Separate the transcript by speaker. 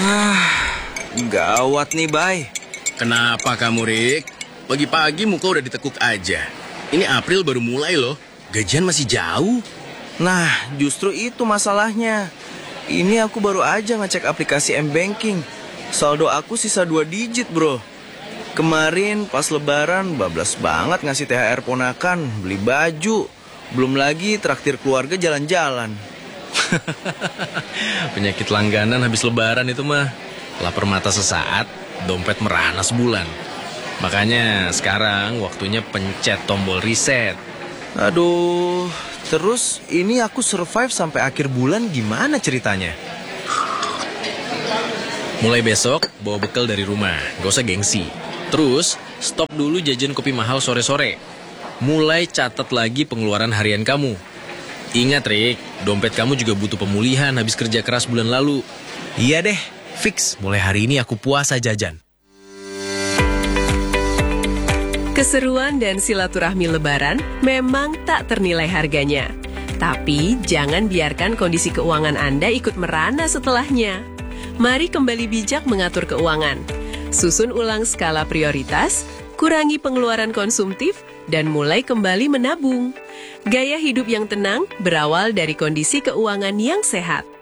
Speaker 1: Gawat nih, Bay.
Speaker 2: Kenapa kamu, Rik? Pagi-pagi muka udah ditekuk aja. Ini April baru mulai loh. Gajian masih jauh.
Speaker 1: Nah, justru itu masalahnya. Ini aku baru aja ngecek aplikasi M-Banking. Saldo aku sisa 2 digit, bro. Kemarin pas lebaran bablas banget ngasih THR ponakan, beli baju. Belum lagi traktir keluarga jalan-jalan.
Speaker 2: Penyakit langganan habis lebaran itu mah. Lapar mata sesaat, dompet merana sebulan. Makanya sekarang waktunya pencet tombol reset.
Speaker 1: Aduh, terus ini aku survive sampai akhir bulan gimana ceritanya?
Speaker 2: Mulai besok, bawa bekal dari rumah, gak usah gengsi. Terus, stop dulu jajan kopi mahal sore-sore. Mulai catat lagi pengeluaran harian kamu. Ingat, Rik, dompet kamu juga butuh pemulihan habis kerja keras bulan lalu.
Speaker 1: Iya deh, fix. Mulai hari ini aku puasa jajan.
Speaker 3: Keseruan dan silaturahmi Lebaran memang tak ternilai harganya. Tapi jangan biarkan kondisi keuangan Anda ikut merana setelahnya. Mari kembali bijak mengatur keuangan. Susun ulang skala prioritas, kurangi pengeluaran konsumtif, dan mulai kembali menabung. Gaya hidup yang tenang berawal dari kondisi keuangan yang sehat.